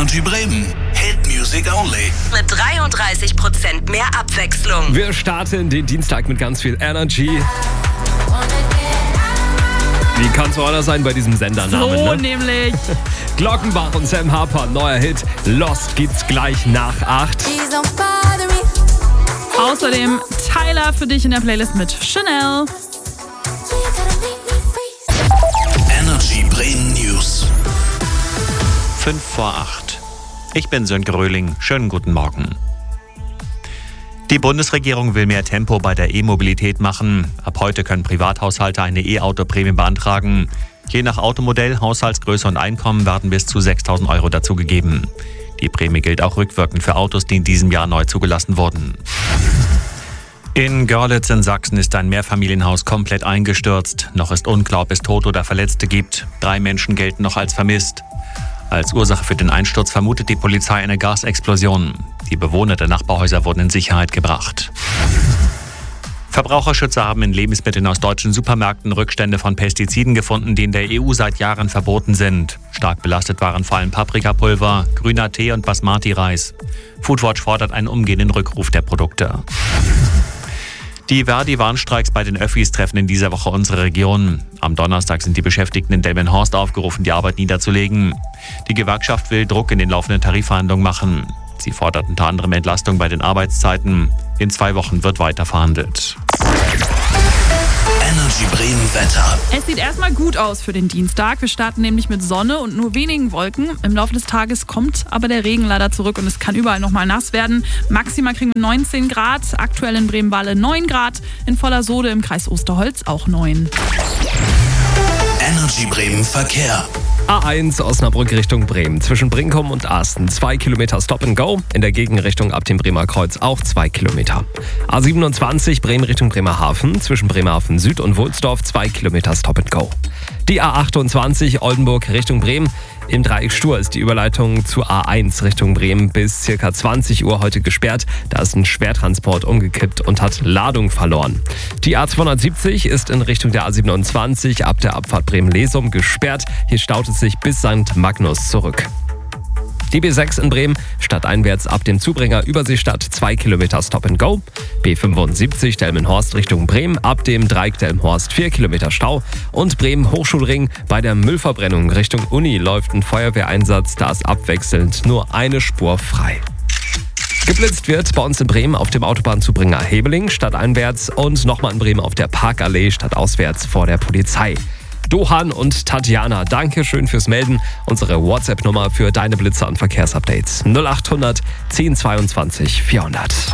Energy Bremen. Hit Music Only. Mit 33% mehr Abwechslung. Wir starten den Dienstag mit ganz viel Energy. Wie kann es anders sein bei diesem Sendernamen? So ne? nämlich. Glockenbach und Sam Harper, neuer Hit. Lost gibt's gleich nach 8. Außerdem Tyler für dich in der Playlist mit Chanel. Energy Bremen News. 5 vor 8. Ich bin Sönke Röhling. Schönen guten Morgen. Die Bundesregierung will mehr Tempo bei der E-Mobilität machen. Ab heute können Privathaushalte eine E-Auto-Prämie beantragen. Je nach Automodell, Haushaltsgröße und Einkommen werden bis zu 6.000 € dazugegeben. Die Prämie gilt auch rückwirkend für Autos, die in diesem Jahr neu zugelassen wurden. In Görlitz in Sachsen ist ein Mehrfamilienhaus komplett eingestürzt. Noch ist unklar, ob es Tote oder Verletzte gibt. 3 Menschen gelten noch als vermisst. Als Ursache für den Einsturz vermutet die Polizei eine Gasexplosion. Die Bewohner der Nachbarhäuser wurden in Sicherheit gebracht. Verbraucherschützer haben in Lebensmitteln aus deutschen Supermärkten Rückstände von Pestiziden gefunden, die in der EU seit Jahren verboten sind. Stark belastet waren vor allem Paprikapulver, grüner Tee und Basmati-Reis. Foodwatch fordert einen umgehenden Rückruf der Produkte. Die Verdi-Warnstreiks bei den Öffis treffen in dieser Woche unsere Region. Am Donnerstag sind die Beschäftigten in Delmenhorst aufgerufen, die Arbeit niederzulegen. Die Gewerkschaft will Druck in den laufenden Tarifverhandlungen machen. Sie fordert unter anderem Entlastung bei den Arbeitszeiten. In 2 Wochen wird weiter verhandelt. Energy Bremen Wetter. Es sieht erstmal gut aus für den Dienstag. Wir starten nämlich mit Sonne und nur wenigen Wolken. Im Laufe des Tages kommt aber der Regen leider zurück und es kann überall nochmal nass werden. Maximal kriegen wir 19 Grad, aktuell in Bremen-Walle 9 Grad, in Vollersode im Kreis Osterholz auch 9. Energy Bremen Verkehr. A1 Osnabrück Richtung Bremen. Zwischen Brinkum und Asten 2 Kilometer Stop and Go. In der Gegenrichtung ab dem Bremer Kreuz auch 2 Kilometer. A27 Bremen Richtung Bremerhaven. Zwischen Bremerhaven Süd und Wohlsdorf 2 Kilometer Stop and Go. Die A28 Oldenburg Richtung Bremen. Im Dreieck Stur ist die Überleitung zu A1 Richtung Bremen bis ca. 20 Uhr heute gesperrt. Da ist ein Schwertransport umgekippt und hat Ladung verloren. Die A270 ist in Richtung der A27 ab der Abfahrt Bremen-Lesum gesperrt. Hier staut es sich bis St. Magnus zurück. Die B6 in Bremen, stadteinwärts ab dem Zubringer Überseestadt 2 Kilometer Stop and Go. B75 Delmenhorst Richtung Bremen, ab dem Dreieck Delmenhorst 4 Kilometer Stau. Und Bremen Hochschulring bei der Müllverbrennung Richtung Uni läuft ein Feuerwehreinsatz, da ist abwechselnd nur eine Spur frei. Geblitzt wird bei uns in Bremen auf dem Autobahnzubringer Hebeling stadteinwärts und nochmal in Bremen auf der Parkallee stadtauswärts vor der Polizei. Dohan und Tatjana, danke schön fürs Melden. Unsere WhatsApp-Nummer für deine Blitzer und Verkehrsupdates 0800 10 22 400.